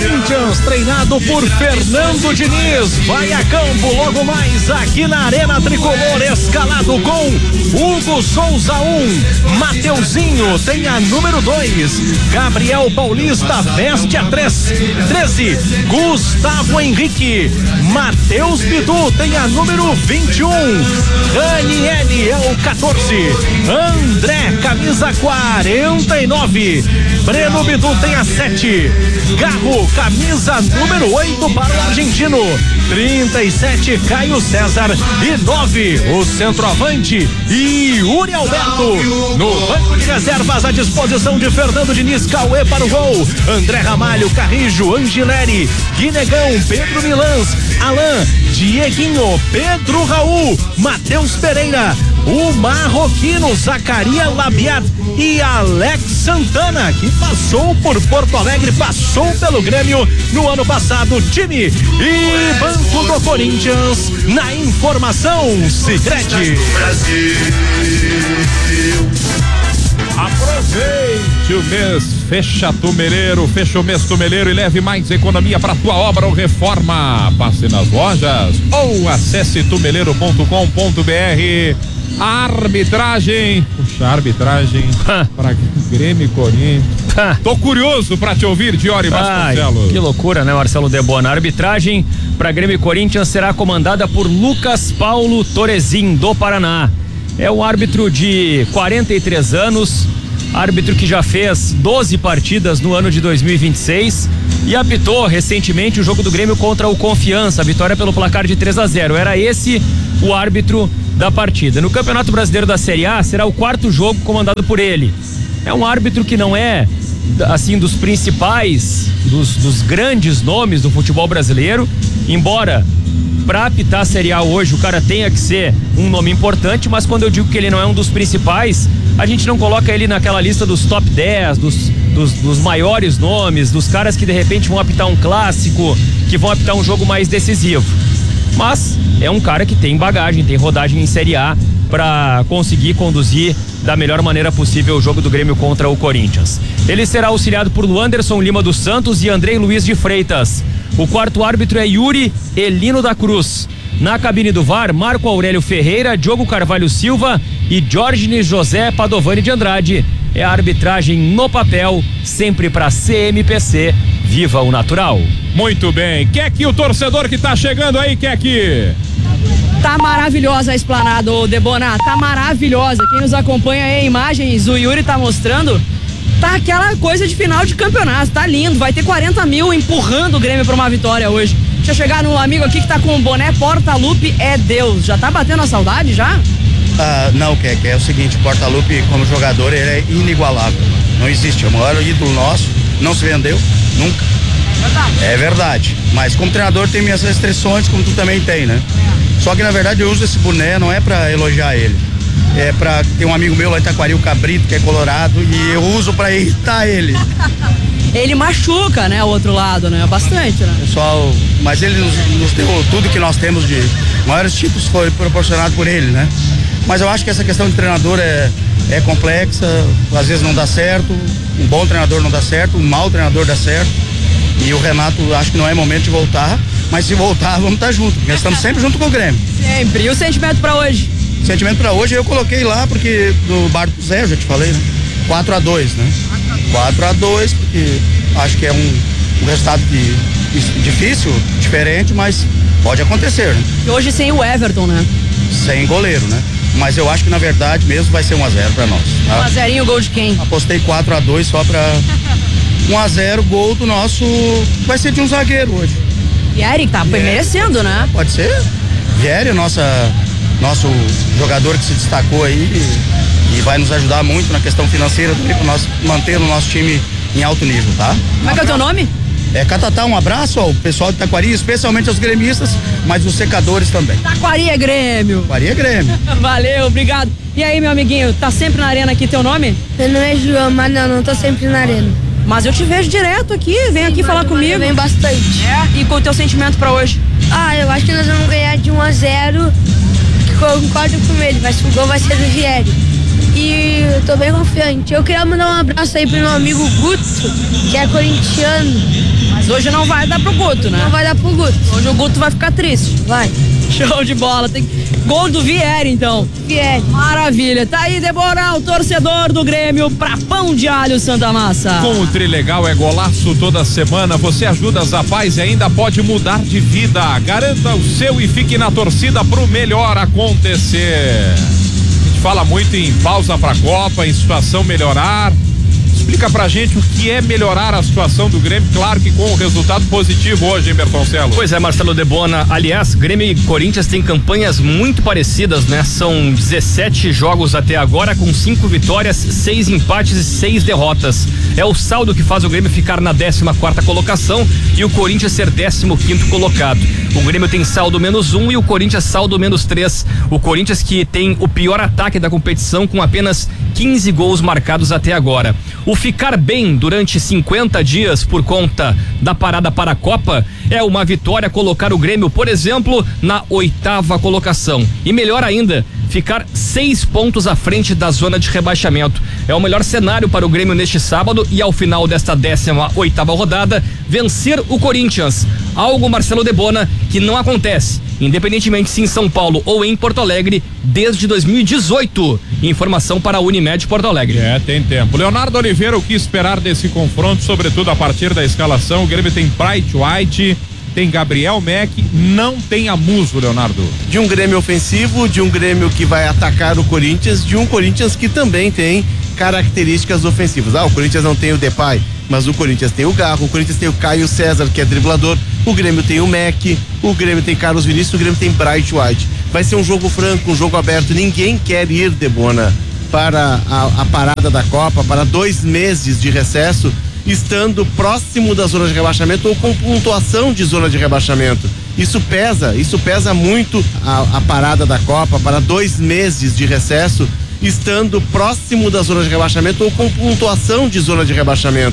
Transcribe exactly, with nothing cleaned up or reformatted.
Corinthians, treinado por Fernando Diniz, vai a campo logo mais aqui na Arena Tricolor, escalado com Hugo Souza um, Mateuzinho tem a número dois, Gabriel Paulista veste a três, treze, Gustavo Henrique, Matheus Bidu tem a número vinte e um, Ranieri é o quatorze, André camisa quarenta e nove, Breno Bidu tem a sete, Garro camisa número oito para o argentino, trinta e sete Caio César e nove o centroavante Yuri Alberto. No banco de reservas à disposição de Fernando Diniz, Cauê para o gol, André Ramalho, Carrijo, Angileri, Guinegão, Pedro Milans, Alain, Dieguinho, Pedro Raul, Matheus Pereira, o marroquino Zacaria Labiat e Alex Santana, que passou por Porto Alegre, passou pelo Grêmio no ano passado, time e Banco do Corinthians, na informação Sicredi. Aproveite o mês Fecha Tumeleiro, fecha o mês Tumeleiro e leve mais economia para tua obra ou reforma. Passe nas lojas ou acesse tumeleiro ponto com ponto br. Arbitragem, puxa, arbitragem para Grêmio e Corinthians. Tô curioso para te ouvir, Diori Vasconcelos. Que loucura, né, Marcelo Debona? A arbitragem para Grêmio e Corinthians será comandada por Lucas Paulo Torezin, do Paraná. É um árbitro de quarenta e três anos, árbitro que já fez doze partidas no ano de dois mil e vinte e seis e apitou recentemente o jogo do Grêmio contra o Confiança, a vitória pelo placar de três a zero. Era esse o árbitro da partida. No Campeonato Brasileiro da Série A será o quarto jogo comandado por ele. É um árbitro que não é assim dos principais, dos, dos grandes nomes do futebol brasileiro, embora pra apitar a Série A hoje o cara tenha que ser um nome importante, mas quando eu digo que ele não é um dos principais, a gente não coloca ele naquela lista dos top dez, dos, dos, dos maiores nomes, dos caras que de repente vão apitar um clássico, que vão apitar um jogo mais decisivo. Mas é um cara que tem bagagem, tem rodagem em Série A para conseguir conduzir da melhor maneira possível o jogo do Grêmio contra o Corinthians. Ele será auxiliado por Luanderson Lima dos Santos e Andrei Luiz de Freitas. O quarto árbitro é Yuri Elino da Cruz. Na cabine do V A R, Marco Aurélio Ferreira, Diogo Carvalho Silva e Diógenes José Padovani de Andrade. É a arbitragem no papel, sempre para C M P C. Viva o natural. Muito bem. Quer que o torcedor que tá chegando aí, quer que... Tá maravilhosa a esplanada, ô Debona, tá maravilhosa. Quem nos acompanha aí, imagens, o Yuri tá mostrando, tá aquela coisa de final de campeonato, tá lindo. Vai ter quarenta mil empurrando o Grêmio pra uma vitória hoje. Deixa eu chegar no amigo aqui que tá com o boné Porta-Lupe, é Deus. Já tá batendo a saudade, já? Ah, não, que, que é o seguinte, Porta-Lupe como jogador, ele é inigualável. Não existe, é o maior ídolo nosso, não se vendeu, nunca. Verdade. É verdade, mas como treinador tem minhas restrições, como tu também tem, né? Só que na verdade eu uso esse boné, não é pra elogiar ele, é pra ter um amigo meu lá em Taquari, o Cabrito, que é colorado, e eu uso pra irritar ele. Ele machuca, né, o outro lado, né, bastante, né? Pessoal, mas ele nos, nos deu tudo que nós temos de maiores títulos, foi proporcionado por ele, né? Mas eu acho que essa questão de treinador é, é complexa, às vezes não dá certo, um bom treinador não dá certo, um mau treinador dá certo. E o Renato, acho que não é momento de voltar, mas se voltar, vamos estar juntos, porque nós estamos sempre junto com o Grêmio. Sempre. E o sentimento pra hoje? O sentimento pra hoje eu coloquei lá, porque do bar do Zé, eu já te falei, né? quatro a dois, né? quatro a dois, porque acho que é um, um resultado de, de, difícil, diferente, mas pode acontecer, né? E hoje sem o Everton, né? Sem goleiro, né? Mas eu acho que na verdade mesmo vai ser um a zero pra nós. Tá? um a zero, gol de quem? Apostei quatro a dois só pra... um a zero, gol do nosso, vai ser de um zagueiro hoje. Vieri, que tá Vieri. merecendo, né? Pode ser. Vieri, nossa, nosso jogador que se destacou aí e, e vai nos ajudar muito na questão financeira também para nós manter o nosso time em alto nível, tá? Como é que é o teu nome? É Catatá, um abraço ao pessoal de Taquari, especialmente aos gremistas, mas os secadores também. Taquari é Grêmio. Taquari é Grêmio. Valeu, obrigado. E aí, meu amiguinho, tá sempre na arena aqui, teu nome? Meu nome é João, mas não, não tô sempre na arena. Mas eu te vejo direto aqui, vem aqui falar comigo. Vem bastante. É? E qual o teu sentimento pra hoje? Ah, eu acho que nós vamos ganhar de um a zero, que eu concordo com ele, mas o gol vai ser do Vieri. E eu tô bem confiante. Eu queria mandar um abraço aí pro meu amigo Guto, que é corintiano. Mas hoje não vai dar pro Guto, né? Não vai dar pro Guto. Hoje o Guto vai ficar triste. Vai. Show de bola. Tem gol do Vieri, então. Vieri. Maravilha. Tá aí, Débora, o torcedor do Grêmio pra Pão de Alho Santa Massa. Com o Trilegal é golaço toda semana. Você ajuda as rapazes e ainda pode mudar de vida. Garanta o seu e fique na torcida pro melhor acontecer. A gente fala muito em pausa pra Copa, em situação melhorar. Explica pra gente o que é melhorar a situação do Grêmio, claro que com um resultado positivo hoje, hein, Bertoncello? Pois é, Marcelo Debona. Aliás, Grêmio e Corinthians têm campanhas muito parecidas, né? São dezessete jogos até agora, com cinco vitórias, seis empates e seis derrotas. É o saldo que faz o Grêmio ficar na décima quarta colocação e o Corinthians ser décimo quinto colocado. O Grêmio tem saldo menos um e o Corinthians saldo menos três. O Corinthians que tem o pior ataque da competição com apenas quinze gols marcados até agora. O ficar bem durante cinquenta dias por conta da parada para a Copa é uma vitória colocar o Grêmio, por exemplo, na oitava colocação. E melhor ainda, ficar seis pontos à frente da zona de rebaixamento. É o melhor cenário para o Grêmio neste sábado e ao final desta décima oitava rodada, vencer o Corinthians. Algo, Marcelo Debona, que não acontece, independentemente se em São Paulo ou em Porto Alegre, desde dois mil e dezoito. Informação para a Unimed Porto Alegre. É, tem tempo. Leonardo Oliveira, o que esperar desse confronto, sobretudo a partir da escalação? O Grêmio tem Bright White, tem Gabriel Mack, não tem Amuso, Leonardo. De um Grêmio ofensivo, de um Grêmio que vai atacar o Corinthians, de um Corinthians que também tem características ofensivas. Ah, o Corinthians não tem o Depay, mas o Corinthians tem o Garro, o Corinthians tem o Caio César, que é driblador, o Grêmio tem o Mack, o Grêmio tem Carlos Vinícius, o Grêmio tem Bright White. Vai ser um jogo franco, um jogo aberto, ninguém quer ir, Debona, para a, a parada da Copa, para dois meses de recesso, estando próximo da zona de rebaixamento ou com pontuação de zona de rebaixamento. Isso pesa, isso pesa muito a, a parada da Copa para dois meses de recesso, estando próximo da zona de rebaixamento ou com pontuação de zona de rebaixamento.